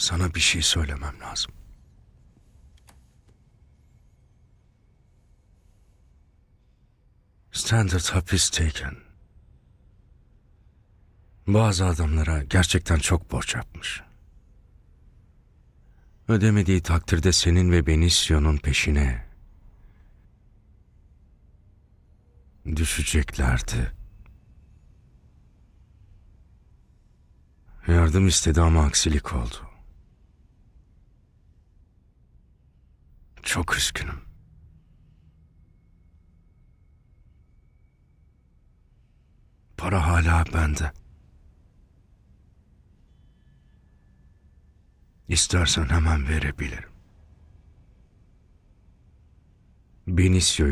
Sana bir şey söylemem lazım. Standard hapisteyken bazı adamlara gerçekten çok borç yapmış. Ödemediği takdirde senin ve Benissio'nun peşine düşeceklerdi. Yardım istedi ama aksilik oldu. Çok üzgünüm. Para hala bende. İstersen hemen verebilirim. Benicio